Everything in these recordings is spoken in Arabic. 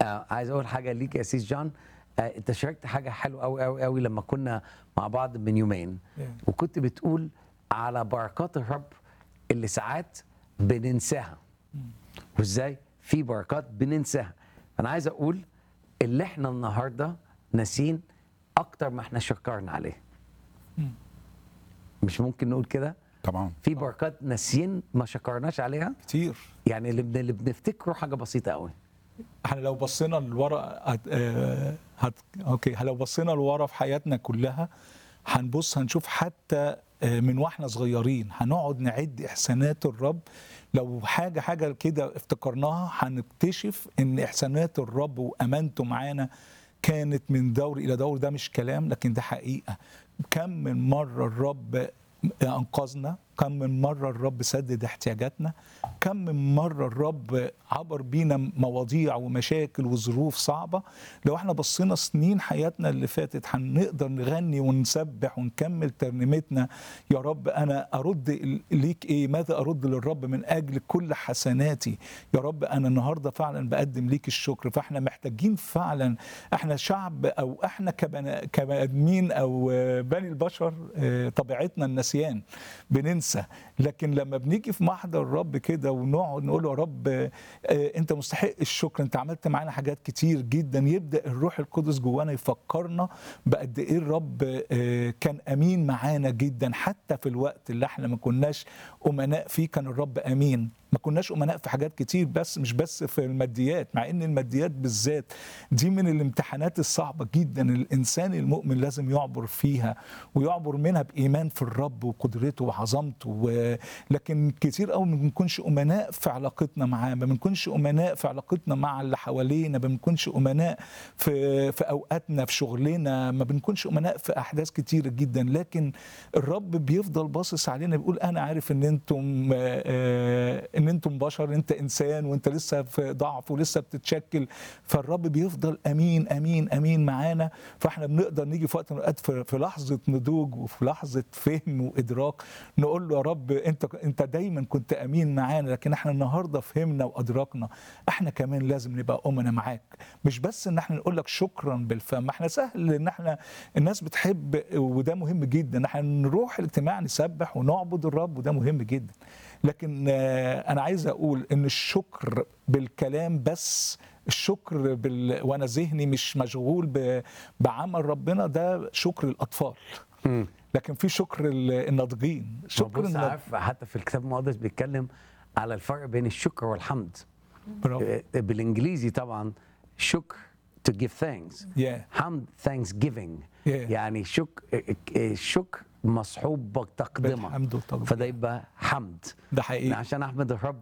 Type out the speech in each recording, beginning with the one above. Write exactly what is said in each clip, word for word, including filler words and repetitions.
آه عايز اقول حاجه ليك يا سيس جون. آه انت شاركت حاجه حلوه قوي قوي قوي لما كنا مع بعض من يومين، Yeah. وكنت بتقول على بركات الرب اللي ساعات بننساها، وازاي في بركات بننساها. انا عايز اقول اللي احنا النهارده ناسين اكتر ما احنا شكرنا عليه. مش ممكن نقول كده؟ طبعا في بركات ناسيين ما شكرناش عليها، كتير. يعني اللي بن- اللي بنفتكره حاجه بسيطه قوي. احنا لو بصينا لورا هت... آه، هت... اوكي لو بصينا لورا في حياتنا كلها هنبص هنشوف حتى آه، من واحنا صغيرين هنقعد نعد احسانات الرب. لو حاجه حاجه كده افتكرناها هنكتشف ان احسانات الرب وامانته معانا كانت من دور الى دور. ده مش كلام لكن ده حقيقه. كم من مره الرب انقذنا، كم من مرة الرب سدد احتياجاتنا، كم من مرة الرب عبر بينا مواضيع ومشاكل وظروف صعبة. لو احنا بصينا سنين حياتنا اللي فاتت هنقدر نغني ونسبح ونكمل ترنيمتنا. يا رب أنا أرد ليك إيه؟ ماذا أرد للرب من أجل كل حسناتي؟ يا رب أنا النهاردة فعلا بقدم ليك الشكر. فاحنا محتاجين فعلا، احنا شعب أو احنا كبني كبني أو بني البشر طبيعتنا النسيان، بننسى. لكن لما بنيجي في محضر الرب كده ونقعد نقول له يا رب انت مستحق الشكر، انت عملت معانا حاجات كتير جدا، يبدا الروح القدس جوانا يفكرنا بقد ايه الرب كان امين معانا جدا. حتى في الوقت اللي احنا ما كناش امناء فيه كان الرب امين. ما كناش امناء في حاجات كتير، بس مش بس في الماديات، مع ان الماديات بالذات دي من الامتحانات الصعبه جدا الانسان المؤمن لازم يعبر فيها، ويعبر منها بايمان في الرب وقدرته وعظمته. و... لكن كتير قوي ما بنكونش امناء في علاقتنا معاه، ما بنكونش امناء في علاقتنا مع اللي حوالينا، ما بنكونش امناء في في اوقاتنا في شغلنا، ما بنكونش امناء في احداث كتيره جدا. لكن الرب بيفضل باصص علينا بيقول انا عارف ان انتم آه ان انتم بشر، انت انسان وانت لسه في ضعف ولسه بتتشكل. فالرب بيفضل امين امين امين معانا. فاحنا بنقدر نيجي في وقت من الاوقات في, في لحظه نضوج وفي لحظه فهم وادراك نقول له يا رب انت انت دايما كنت امين معانا، لكن احنا النهارده فهمنا وادركنا احنا كمان لازم نبقى امنا معاك. مش بس ان احنا نقول لك شكرا بالفم، ما احنا سهل ان احنا الناس بتحب وده مهم جدا، احنا نروح الاجتماع نسبح ونعبد الرب وده مهم جدا. لكن انا عايز اقول ان الشكر بالكلام بس، الشكر بال... وانا ذهني مش مشغول ب... بعمل ربنا، ده شكر الاطفال. م. لكن في شكر الناضجين. شكر بص النض... عارف حتى في الكتاب المقدس بيتكلم على الفرق بين الشكر والحمد. برافو. بالانجليزي طبعا شكر to give thanks. yeah. حمد thanksgiving. yeah. يعني شكر الشكر مصحوب بتقدمه، فده يبقى حمد. ده حقيقي. عشان احمد الرب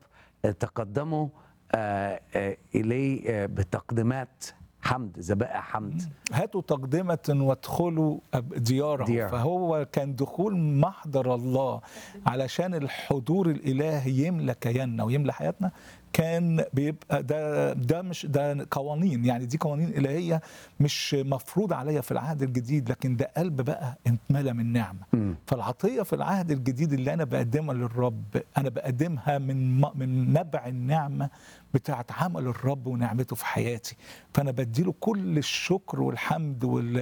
تقدموا آه آه اليه بتقدمات حمد، ذبائح حمد. هاتوا تقدمة وادخلوا دياره. ديار. فهو كان دخول محضر الله علشان الحضور الإلهي يملى كياننا ويملى حياتنا. كان بيبقى ده ده مش ده قوانين، يعني دي قوانين إلهية مش مفروض عليا في العهد الجديد، لكن ده قلب بقى اتملى من نعمة. م. فالعطية في العهد الجديد اللي أنا بقدمها للرب أنا بقدمها من من نبع النعمة بتاعت عمل الرب ونعمته في حياتي. فأنا بديله كل الشكر والحمد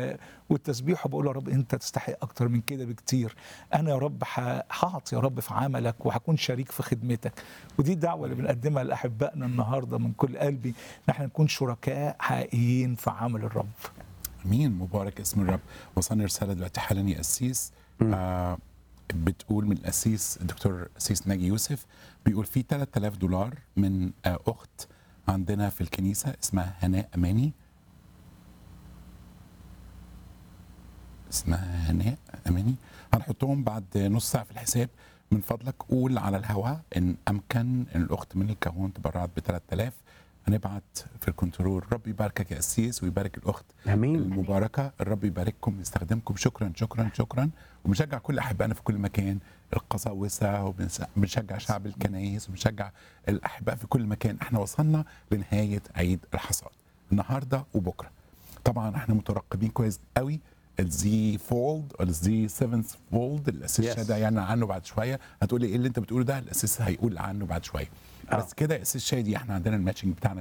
والتسبيح وبقول يا رب أنت تستحق أكتر من كده بكتير. أنا يا رب هعطي يا رب في عملك وهكون شريك في خدمتك. ودي الدعوة اللي بنقدمها لأحبائنا النهاردة من كل قلبي، نحن نكون شركاء حقيقيين في عمل الرب. امين. مبارك اسم الرب. وصلنا رسالة دلوقتي حالا يا قسيس، آه بتقول من القسيس الدكتور قسيس ناجي يوسف، بيقول في ثلاثة آلاف دولار من آه اخت عندنا في الكنيسه اسمها هناء اماني، اسمها هناء اماني، هنحطهم بعد نص ساعه في الحساب. من فضلك قول على الهواء ان امكن ان الاخت من الكهون تبرعت ب ثلاثة آلاف، هنبعت في الكنترول. رب يباركك يا قسيس ويبارك الاخت امين المباركه. الرب يبارككم ويستخدمكم. شكرا شكرا شكرا. وبنشجع كل احبائنا في كل مكان، القساوسه، وبنشجع شعب الكنائس، وبنشجع الاحباء في كل مكان. احنا وصلنا لنهايه عيد الحصاد النهارده وبكره. طبعا احنا مترقبين كويس قوي الزي فولد او الزي سفنث فولد. الاسيس yes. شادي يعني عنه بعد شويه. هتقولي ايه اللي انت بتقوله ده؟ الاسيس هيقول عنه بعد شويه. oh. بس كده يا اسيس شادي احنا عندنا الماتشنج بتاعنا